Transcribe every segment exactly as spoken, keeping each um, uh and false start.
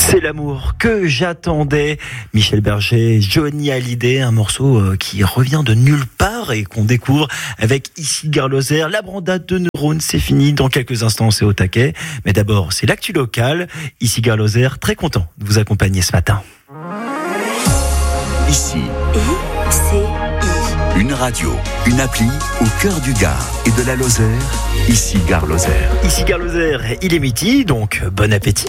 C'est l'amour que j'attendais. Michel Berger, Johnny Hallyday, un morceau qui revient de nulle part et qu'on découvre avec Ici Gare Lozère. La brandade de neurones, c'est fini. Dans quelques instants, c'est au taquet. Mais d'abord, c'est l'actu locale. Ici Gare Lozère, très content de vous accompagner ce matin. Ici, I C I. Une radio, une appli au cœur du Gard et de la Lozère. Ici Gare Lozère. Ici Gare Lozère, il est midi, donc bon appétit.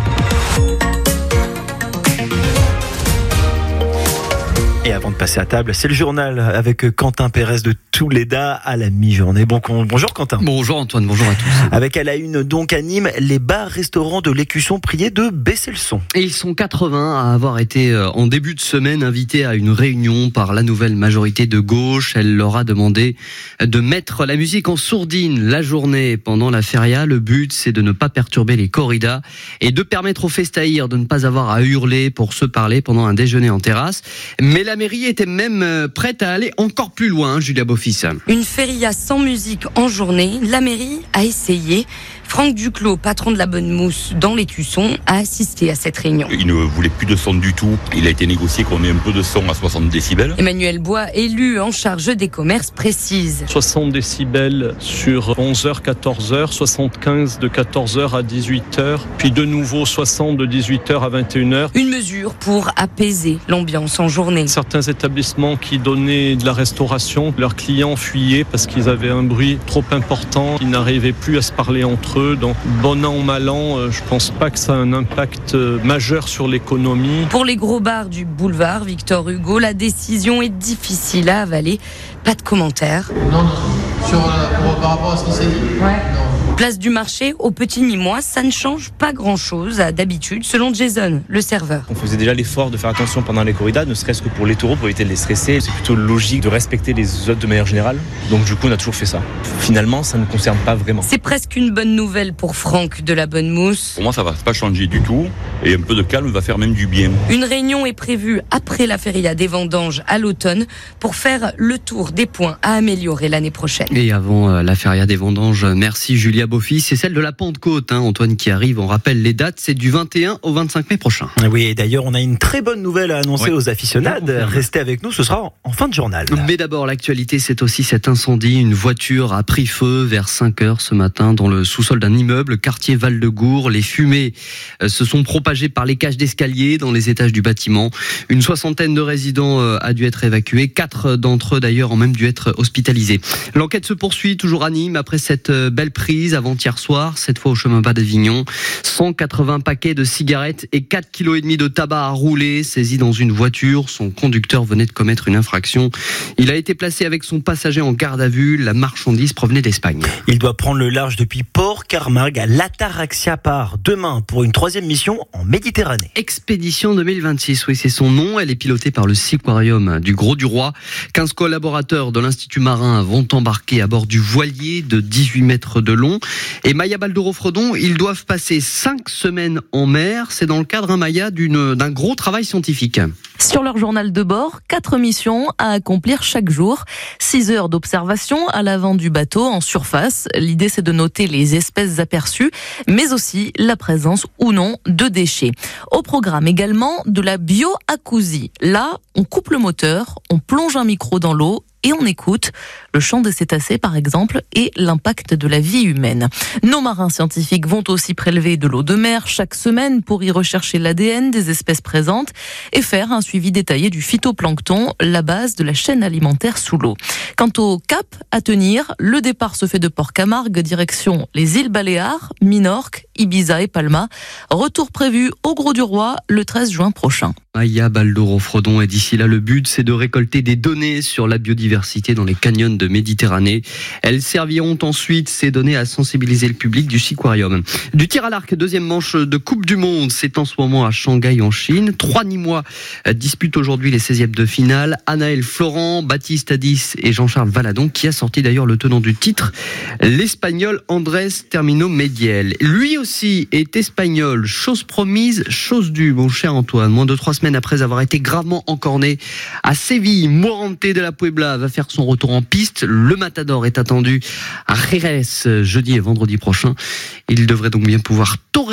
Et avant de passer à table, c'est le journal avec Quentin Pérez de Touleda à la mi-journée. Bon, bonjour Quentin. Bonjour Antoine, bonjour à tous. Avec à la une donc à Nîmes, les bars-restaurants de l'Écusson priés de baisser le son. Et ils sont quatre-vingts à avoir été en début de semaine invités à une réunion par la nouvelle majorité de gauche. Elle leur a demandé de mettre la musique en sourdine la journée pendant la feria. Le but, c'est de ne pas perturber les corridas et de permettre aux festaïrs de ne pas avoir à hurler pour se parler pendant un déjeuner en terrasse. Mais la La mairie était même prête à aller encore plus loin, Julia Beaufils. Une feria sans musique en journée, la mairie a essayé. Franck Duclos, patron de la Bonne Mousse dans l'Écusson, a assisté à cette réunion. Il ne voulait plus de son du tout. Il a été négocié qu'on met un peu de son à soixante décibels. Emmanuel Bois, élu en charge des commerces, précise. soixante décibels sur onze heures, quatorze heures, soixante-quinze de quatorze heures à dix-huit heures, puis de nouveau soixante de dix-huit heures à vingt et une heures. Une mesure pour apaiser l'ambiance en journée. Certains établissements qui donnaient de la restauration, leurs clients fuyaient parce qu'ils avaient un bruit trop important. Ils n'arrivaient plus à se parler entre eux. Donc, bon an, mal an, je pense pas que ça a un impact majeur sur l'économie. Pour les gros bars du boulevard Victor Hugo, la décision est difficile à avaler. Pas de commentaires. Non, non. Sur, pour, par rapport à ce qui s'est dit ? Ouais. Non. Place du marché au Petit Nîmois, ça ne change pas grand-chose à d'habitude, selon Jason, le serveur. On faisait déjà l'effort de faire attention pendant les corridas, ne serait-ce que pour les taureaux, pour éviter de les stresser. C'est plutôt logique de respecter les autres de manière générale. Donc du coup, on a toujours fait ça. Finalement, ça ne nous concerne pas vraiment. C'est presque une bonne nouvelle pour Franck de la Bonne Mousse. Pour moi, ça va pas changer du tout. Et un peu de calme va faire même du bien. Une réunion est prévue après la feria des vendanges à l'automne pour faire le tour des points à améliorer l'année prochaine. Et avant la feria des vendanges, merci Julia Beaufils. C'est celle de la Pentecôte, hein, Antoine, qui arrive. On rappelle les dates, c'est du vingt et un au vingt-cinq mai prochain. Oui, et d'ailleurs, on a une très bonne nouvelle à annoncer ouais. aux aficionades. Restez avec nous, ce sera en fin de journal. Mais d'abord, l'actualité, c'est aussi cet incendie. Une voiture a pris feu vers cinq heures ce matin dans le sous-sol d'un immeuble, quartier Val-de-Gour. Les fumées se sont propagées par les cages d'escalier dans les étages du bâtiment. Une soixantaine de résidents a dû être évacués. Quatre d'entre eux, d'ailleurs, ont même dû être hospitalisés. L'enquête se poursuit toujours à Nîmes après cette belle prise avant-hier soir, cette fois au chemin bas d'Avignon. cent quatre-vingts paquets de cigarettes et quatre virgule cinq kilos de tabac à rouler saisis dans une voiture. Son conducteur venait de commettre une infraction. Il a été placé avec son passager en garde à vue. La marchandise provenait d'Espagne. Il doit prendre le large depuis Port Camargue à l'Ataraxia part demain pour une troisième mission en Méditerranée. Expédition deux mille vingt-six, oui, c'est son nom. Elle est pilotée par le Seaquarium du Gros du Roi. quinze collaborateurs de l'Institut marin vont embarquer à bord du voilier de dix-huit mètres de long. Et Maya Baldoro-Fredon, ils doivent passer cinq semaines en mer. C'est dans le cadre, hein, Maya, d'une, d'un gros travail scientifique. Sur leur journal de bord, quatre missions à accomplir chaque jour. Six heures d'observation à l'avant du bateau en surface. L'idée, c'est de noter les espèces aperçues, mais aussi la présence ou non de déchets. Au programme également de la bioacousie. Là, on coupe le moteur, on plonge un micro dans l'eau et on écoute le chant des cétacés, par exemple, et l'impact de la vie humaine. Nos marins scientifiques vont aussi prélever de l'eau de mer chaque semaine pour y rechercher l'A D N des espèces présentes et faire un suivi détaillé du phytoplancton, la base de la chaîne alimentaire sous l'eau. Quant au cap à tenir, le départ se fait de Port Camargue, direction les îles Baléares, Minorque, Ibiza et Palma. Retour prévu au Gros du Roi le treize juin prochain. Maya Baldoro-Fredon, et d'ici là, le but, c'est de récolter des données sur la biodiversité dans les canyons de Méditerranée. Elles serviront ensuite, ces données, à sensibiliser le public du Seaquarium. Du tir à l'arc, deuxième manche de Coupe du Monde, c'est en ce moment à Shanghai en Chine. Trois Nîmois disputent aujourd'hui les seizièmes de finale. Anaël Florent, Baptiste Hadis et Jean-Charles Valadon, qui a sorti d'ailleurs le tenant du titre, l'Espagnol Andrés Termino Mediel. Lui aussi est espagnol, chose promise, chose due, mon cher Antoine. Moins de trois semaines après avoir été gravement encorné à Séville, Morante de la Puebla va faire son retour en piste. Le Matador est attendu à Jerez jeudi et vendredi prochain. Il devrait donc bien pouvoir torer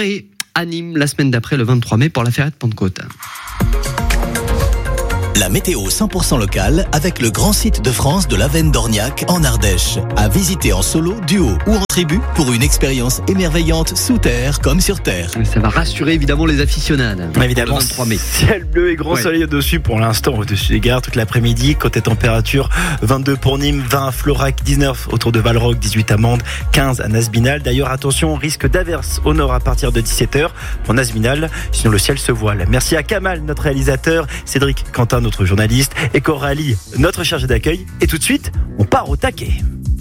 à Nîmes la semaine d'après, le vingt-trois mai, pour la Ferrette Pentecôte. La météo cent pour cent locale avec le grand site de France de l'Avenne d'Orniac en Ardèche. À visiter en solo, duo ou en tribu pour une expérience émerveillante sous terre comme sur terre. Ça va rassurer évidemment les aficionades. Évidemment, le vingt-trois mai. Ciel bleu et grand ouais. soleil au-dessus pour l'instant au-dessus des gares toute l'après-midi. Côté température, vingt-deux pour Nîmes, vingt à Florac, dix-neuf autour de Valrock, dix-huit à Mende, quinze à Nasbinal. D'ailleurs, attention, risque d'averse au nord à partir de dix-sept heures pour Nasbinal. Sinon, le ciel se voile. Merci à Kamal, notre réalisateur, Cédric Quentin, notre journaliste, et Coralie, notre chargée d'accueil. Et tout de suite, on part au taquet.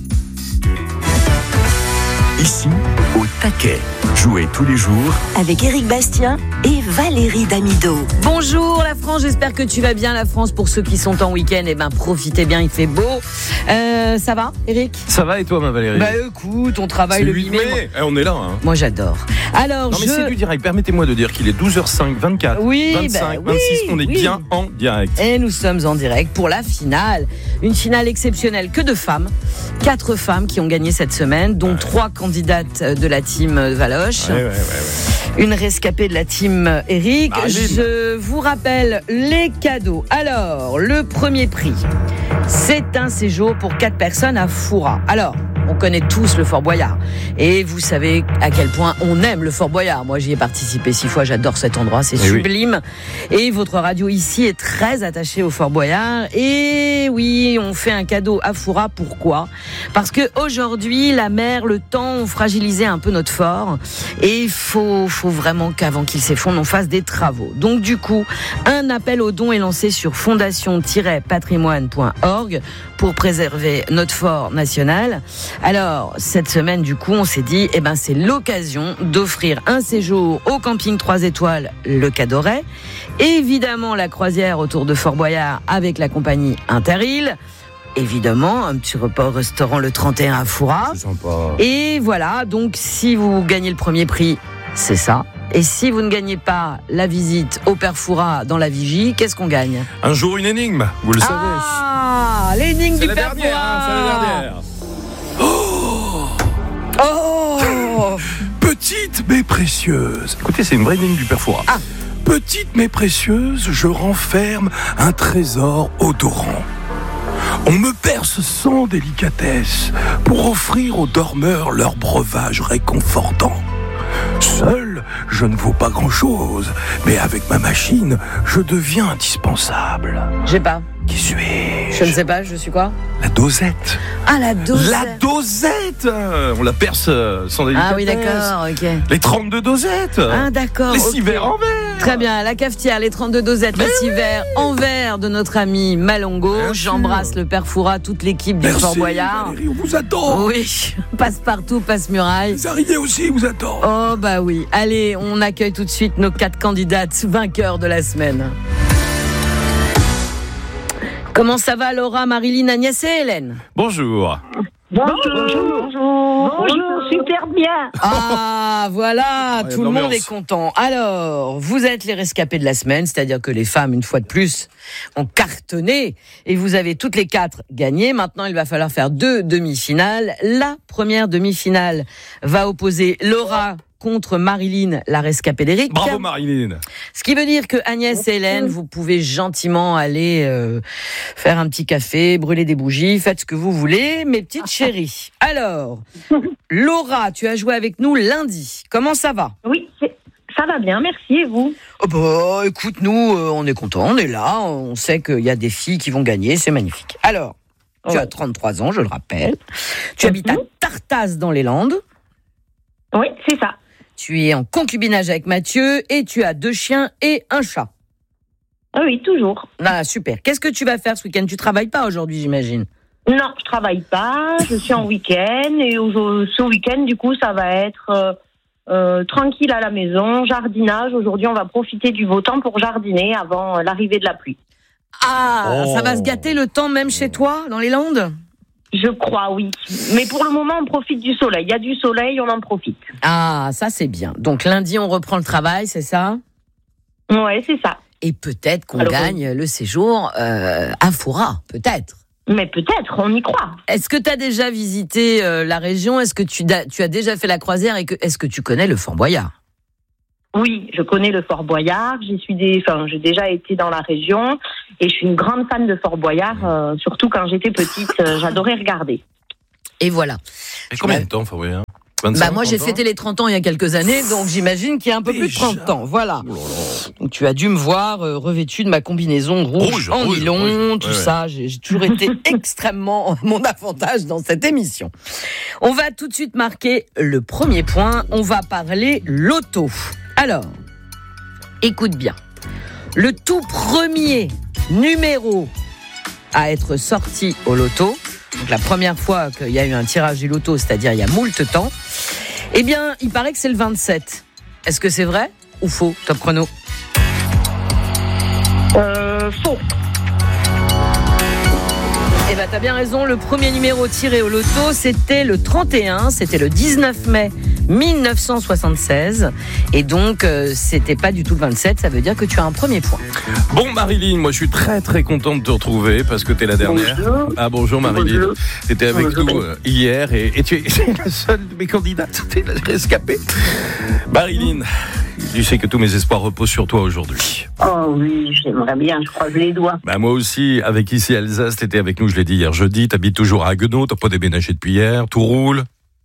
Ici, au taquet. Jouez tous les jours avec Éric Bastien et Valérie Damido. Bonjour la France, j'espère que tu vas bien la France. Pour ceux qui sont en week-end, eh ben profitez bien, il fait beau. Euh, ça va, Éric ? Ça va et toi, ma Valérie ? Bah écoute, on travaille c'est le huit mai. Eh, on est là. Hein. Moi j'adore. Alors non mais je... c'est du direct. Permettez-moi de dire qu'il est douze heures cinq, vingt-quatre, oui, vingt-cinq, bah, vingt-six. Oui, on est oui. bien en direct. Et nous sommes en direct pour la finale. Une finale exceptionnelle que de femmes. Quatre femmes qui ont gagné cette semaine, dont ouais. trois candidates de la team Valoche. Ouais, ouais, ouais, ouais. Une rescapée de la team Eric. Ah, je vous rappelle les cadeaux. Alors, le premier prix, c'est un séjour pour quatre personnes à Foura. Alors, on connaît tous le Fort Boyard. Et vous savez à quel point on aime le Fort Boyard. Moi, j'y ai participé six fois. J'adore cet endroit. C'est et sublime. Oui. Et votre radio ici est très attachée au Fort Boyard. Et oui, on fait un cadeau à Foura. Pourquoi ? Parce que aujourd'hui, la mer, le temps ont fragilisé un peu notre fort. Et il faut, faut vraiment qu'avant qu'il s'effondre, on fasse des travaux. Donc, du coup, un appel aux dons est lancé sur fondation tiret patrimoine point org pour préserver notre fort national. Alors, cette semaine, du coup, on s'est dit, eh ben, c'est l'occasion d'offrir un séjour au camping trois étoiles, le Cadoret. Évidemment, la croisière autour de Fort Boyard avec la compagnie Interil. Évidemment, un petit repas au restaurant le trente et un à Foura. C'est sympa. Et voilà, donc, si vous gagnez le premier prix, c'est ça. Et si vous ne gagnez pas la visite au Père Foura dans la Vigie, qu'est-ce qu'on gagne ? Un jour, une énigme, vous le ah, savez. Ah, l'énigme c'est du Père dernière, Foura. hein, c'est la dernière. Oh, oh Petite mais précieuse. Écoutez, c'est une vraie énigme du Père Foura. Ah. Petite mais précieuse, je renferme un trésor odorant. On me perce sans délicatesse pour offrir aux dormeurs leur breuvage réconfortant. Seul, je ne vaux pas grand-chose, mais avec ma machine, je deviens indispensable. J'ai pas. Qui suis-je ? Je ne sais pas, je suis quoi ? La dosette. Ah, la dosette. La dosette. On la perce sans délicatesse. Ah oui, d'accord, ok. Les trente-deux dosettes. Ah, d'accord. Les okay. six verres en verre. Très bien, la cafetière, les trente-deux dosettes, mais les six oui. verres en verre de notre ami Malongo. Bien J'embrasse sûr. Le Père Foura, toute l'équipe du Merci, Fort Boyard. Valérie, on vous attend. Oui, passe-partout, passe-muraille. Les araignées aussi vous attendent. Oh, bah oui. Allez, on accueille tout de suite nos quatre candidates vainqueurs de la semaine. Comment ça va Laura, Marilyn, Agnès et Hélène ? Bonjour. Bonjour. Bonjour. Bonjour. Bonjour. Super bien. Ah, voilà, tout le monde est content. Alors, vous êtes les rescapés de la semaine, c'est-à-dire que les femmes, une fois de plus, ont cartonné et vous avez toutes les quatre gagné. Maintenant, il va falloir faire deux demi-finales. La première demi-finale va opposer Laura contre Marilyn, la rescapée d'Éric. Bravo Marilyn. Ce qui veut dire que Agnès et Hélène, vous pouvez gentiment aller euh, faire un petit café, brûler des bougies, faites ce que vous voulez, mes petites chéries. Alors, Laura, tu as joué avec nous lundi. Comment ça va ? Oui, c'est... ça va bien, merci. Et vous ? Oh bah, écoute, nous, euh, on est contents, on est là, on sait qu'il y a des filles qui vont gagner, c'est magnifique. Alors, tu oh. as trente-trois ans, je le rappelle. Tu habites à Tartas dans les Landes. Oui, c'est ça. Tu es en concubinage avec Mathieu et tu as deux chiens et un chat. Oui, toujours. Ah, super. Qu'est-ce que tu vas faire ce week-end ? Tu travailles pas aujourd'hui, j'imagine ? Non, je travaille pas. Je suis en week-end et au, ce week-end, du coup, ça va être euh, euh, tranquille à la maison, jardinage. Aujourd'hui, on va profiter du beau temps pour jardiner avant euh, l'arrivée de la pluie. Ah, oh. Ça va se gâter le temps même chez toi, dans les Landes ? Je crois, oui. Mais pour le moment, on profite du soleil. Il y a du soleil, on en profite. Ah, ça, c'est bien. Donc, lundi, on reprend le travail, c'est ça ? Ouais, c'est ça. Et peut-être qu'on Alors, gagne oui. le séjour euh, à Foura, peut-être. Mais peut-être, on y croit. Est-ce que tu as déjà visité euh, la région ? Est-ce que tu, da- tu as déjà fait la croisière et que, est-ce que tu connais le Fort Boyard ? Oui, je connais le Fort Boyard. J'y suis des, enfin, j'ai déjà été dans la région et je suis une grande fan de Fort Boyard. Euh, surtout quand j'étais petite, euh, j'adorais regarder. Et voilà. Et combien de temps, Fort Boyard? Bah moi j'ai fêté les trente ans il y a quelques années, donc j'imagine qu'il y a un peu Déjà. plus de trente ans. Voilà. Oh là là. Donc tu as dû me voir euh, revêtu de ma combinaison rouge, rouge en rouge, nylon, rouge. tout ouais, ça. Ouais. J'ai, j'ai toujours été extrêmement mon avantage dans cette émission. On va tout de suite marquer le premier point. On va parler loto. Alors, écoute bien. Le tout premier numéro à être sorti au loto, donc la première fois qu'il y a eu un tirage du loto, c'est-à-dire il y a moult temps, eh bien, il paraît que c'est le vingt-sept. Est-ce que c'est vrai ou faux, Top Chrono? Euh, faux. Eh ben, t'as bien raison, le premier numéro tiré au loto, c'était le trente et un, c'était le dix-neuf mai mille neuf cent soixante-seize, et donc euh, c'était pas du tout le vingt-sept, ça veut dire que tu as un premier point. Bon Marilyn, moi je suis très très content de te retrouver parce que t'es la dernière. Bonjour. Ah bonjour Marilyn, Bonjour. t'étais avec Bonjour. nous euh, hier et, et tu es la seule de mes candidates, t'es la rescapée. Marilyn, tu sais que tous mes espoirs reposent sur toi aujourd'hui. Oh oui, j'aimerais bien, je croise les doigts. Bah moi aussi, avec Ici Alsace, t'étais avec nous, je l'ai dit hier jeudi, t'habites toujours à Haguenau, t'as pas déménagé depuis hier, tout roule.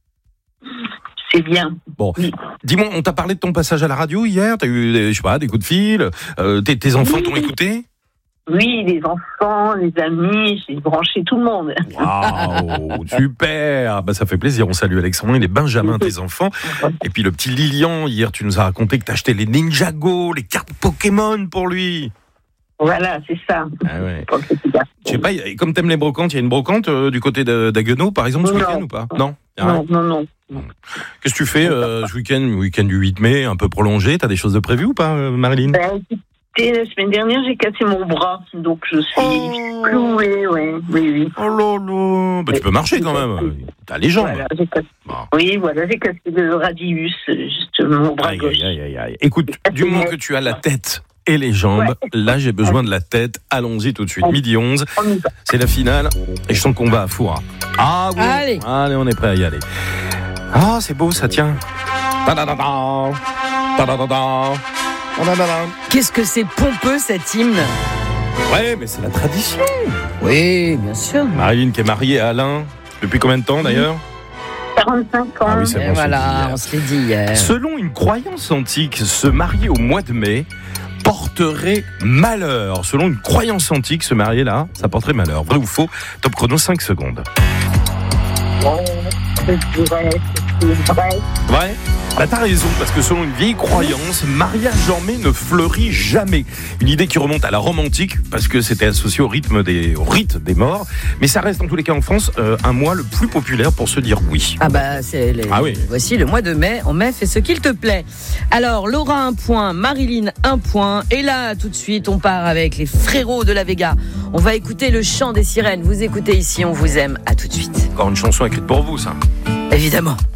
C'est bien. Bon, oui. Dis-moi, on t'a parlé de ton passage à la radio hier, t'as eu, je sais pas, des coups de fil, euh, tes, tes enfants oui. t'ont écouté? Oui, les enfants, les amis, j'ai branché tout le monde. Waouh, super. Bah ça fait plaisir. On salue Alexandre, les Benjamin, tes enfants. Et puis le petit Lilian, hier tu nous as raconté que t'as acheté les Ninjago, les cartes Pokémon pour lui. Voilà, c'est ça. Ah ouais. Je sais pas, comme t'aimes les brocantes, il y a une brocante euh, du côté de, d'Haguenau, par exemple, ce non. week-end ou pas? Non. Non, non, non, non. Qu'est-ce que tu fais euh, ce week-end, week-end du huit mai, un peu prolongé? T'as des choses de prévues ou pas, euh, Marilyn? Ben, la semaine dernière, j'ai cassé mon bras, donc je suis oh. clouée, ouais. oui, oui. Oh là là, bah, tu peux marcher quand même, t'as les jambes. Voilà, j'ai cassé... bon. Oui, voilà, j'ai cassé le radius, juste mon bras aïe, gauche. Aïe, aïe, aïe. Écoute, du moment que tu as la tête et les jambes, ouais. là j'ai besoin de la tête, allons-y tout de suite, midi onze, c'est la finale, et je sens qu'on va à Foura. Ah oui, allez. Allez, on est prêt à y aller. Ah, c'est beau, ça tient. Ta-da-da-da. Ta-da-da-da. Qu'est-ce que c'est pompeux cet hymne? Ouais, mais c'est la tradition. Oui, bien sûr. Marilyn qui est mariée à Alain, depuis combien de temps d'ailleurs? quarante-cinq ans. Ah oui, c'est Et bon, voilà, on se l'est dit hier. Selon une croyance antique, se marier au mois de mai porterait malheur. Selon une croyance antique, se marier là, ça porterait malheur. Vrai ou faux? Top chrono, cinq secondes. C'est vrai, c'est vrai. Ouais. Bah t'as raison, parce que selon une vieille croyance, mariage en mai ne fleurit jamais. Une idée qui remonte à la Rome antique, parce que c'était associé au rythme des, au rite des morts. Mais ça reste en tous les cas en France euh, un mois le plus populaire pour se dire oui. Ah bah c'est les... ah oui. Voici le mois de mai. En mai, fais ce qu'il te plaît. Alors Laura un point, Marilyn un point. Et là tout de suite, on part avec les frérots de la Vega. On va écouter le chant des sirènes. Vous écoutez Ici, on vous aime. À tout de suite. Encore une chanson écrite pour vous, ça. Évidemment.